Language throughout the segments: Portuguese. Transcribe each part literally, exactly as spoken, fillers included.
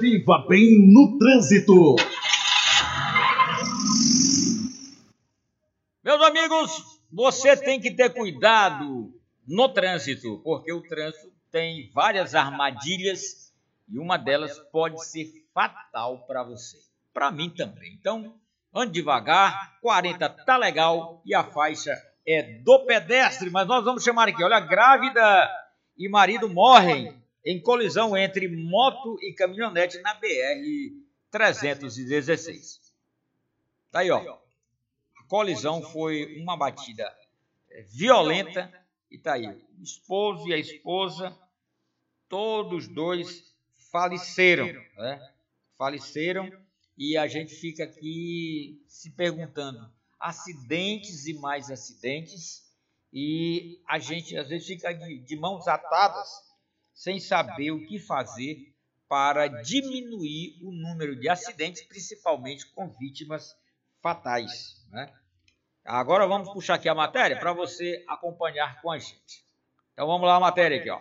Viva bem no trânsito. Meus amigos, você tem que ter cuidado no trânsito, porque o trânsito tem várias armadilhas e uma delas pode ser fatal para você. Para mim também. Então, ande devagar, quarenta tá legal e a faixa é do pedestre, mas nós vamos chamar aqui, olha, grávida e marido morrem em colisão entre moto e caminhonete na B R trezentos e dezesseis. Tá aí, ó. A colisão foi uma batida violenta e tá aí. O esposo e a esposa, todos dois faleceram, né? Faleceram e a gente fica aqui se perguntando, acidentes e mais acidentes, e a gente às vezes fica de, de mãos atadas, sem saber o que fazer para diminuir o número de acidentes, principalmente com vítimas fatais, né? Agora vamos puxar aqui a matéria para você acompanhar com a gente. Então vamos lá a matéria aqui, ó.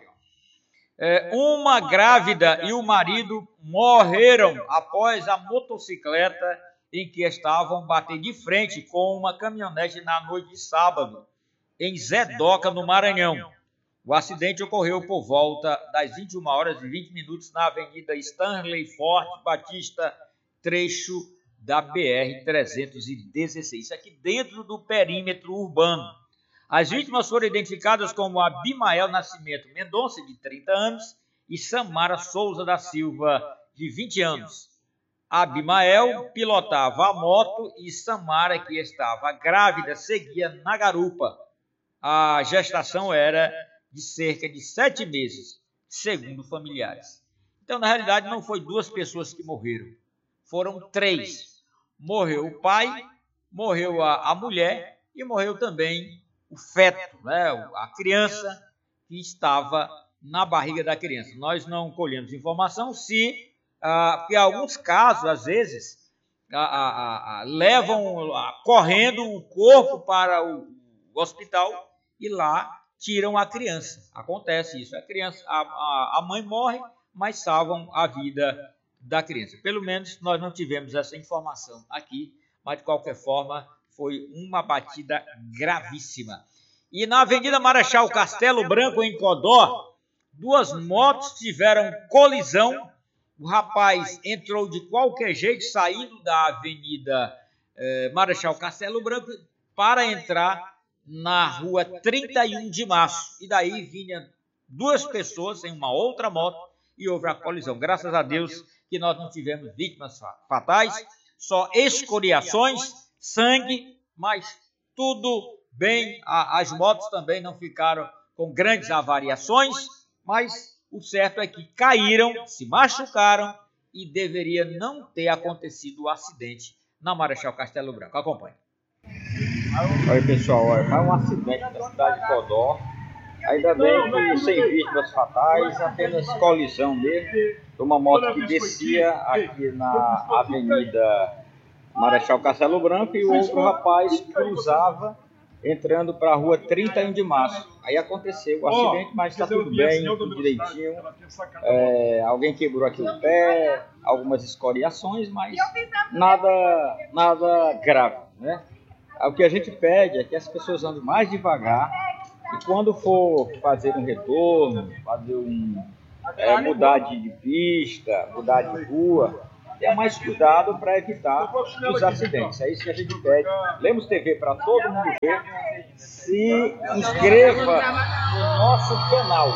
É, uma grávida e o marido morreram após a motocicleta em que estavam bater de frente com uma caminhonete na noite de sábado, em Zedoca, no Maranhão. O acidente ocorreu por volta das vinte e uma horas e vinte minutos na Avenida Stanley Forte Batista, trecho da B R trezentos e dezesseis. Isso aqui dentro do perímetro urbano. As vítimas foram identificadas como Abimael Nascimento Mendonça, de trinta anos, e Samara Souza da Silva, de vinte anos. Abimael pilotava a moto e Samara, que estava grávida, seguia na garupa. A gestação era de cerca de sete meses, segundo familiares. Então, na realidade, não foi duas pessoas que morreram, foram três. Morreu o pai, morreu a, a mulher e morreu também o feto, né? A criança que estava na barriga da criança. Nós não colhemos informação se, ah, porque em alguns casos, às vezes, ah, ah, ah, levam ah, correndo o corpo para o, o hospital e lá tiram a criança. Acontece isso. A criança, a, a, a mãe morre, mas salvam a vida da criança. Pelo menos nós não tivemos essa informação aqui, mas de qualquer forma foi uma batida gravíssima. E na Avenida Marechal Castelo Branco, em Codó, duas motos tiveram colisão. O rapaz entrou de qualquer jeito, saindo da Avenida eh, Marechal Castelo Branco, para entrar na rua trinta e um de março. E daí vinham duas pessoas em uma outra moto e houve a colisão. Graças a Deus que nós não tivemos vítimas fatais, só escoriações, sangue, mas tudo bem. As motos também não ficaram com grandes avariações, mas o certo é que caíram, se machucaram e deveria não ter acontecido o acidente na Marechal Castelo Branco. Acompanhe. Oi, pessoal, foi um acidente na cidade de Codó. Ainda bem que sem vítimas fatais, apenas colisão mesmo, de uma moto que descia aqui na Avenida Marechal Castelo Branco e o outro rapaz cruzava entrando para a rua trinta e um de março. Aí aconteceu o acidente, mas está tudo bem, tudo direitinho. É, alguém quebrou aqui o pé, algumas escoriações, mas nada, nada grave, né? O que a gente pede é que as pessoas andem mais devagar e quando for fazer um retorno, fazer um, é, mudar de pista, mudar de rua, tenha mais cuidado para evitar os acidentes. É isso que a gente pede. Lemos T V para todo mundo ver. Se inscreva no nosso canal.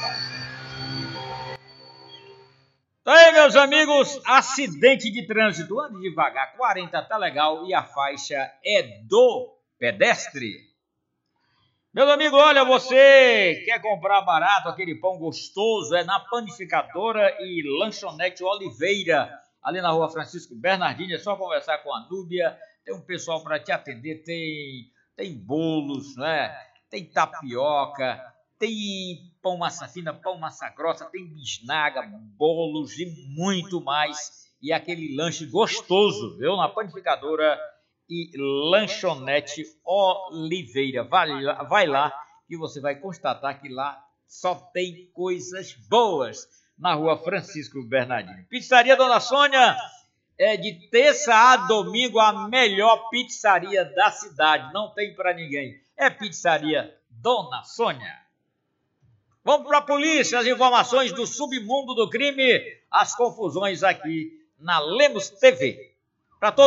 Aí, meus amigos, acidente de trânsito. Ande devagar, quarenta tá legal e a faixa é do pedestre. Meus amigos, olha, você quer comprar barato aquele pão gostoso? É na Panificadora e Lanchonete Oliveira, ali na rua Francisco Bernardino. É só conversar com a Núbia, tem um pessoal para te atender, tem, tem bolos, né? Tem tapioca, tem pão massa fina, pão massa grossa, tem bisnaga, bolos e muito mais. E aquele lanche gostoso, viu? Na Panificadora e Lanchonete Oliveira. Vai lá, vai lá que você vai constatar que lá só tem coisas boas. na rua Francisco Bernardino. Pizzaria Dona Sônia é de terça a domingo a melhor pizzaria da cidade. Não tem para ninguém. É Pizzaria Dona Sônia. Vamos para a polícia, as informações do submundo do crime, as confusões aqui na Lemos T V.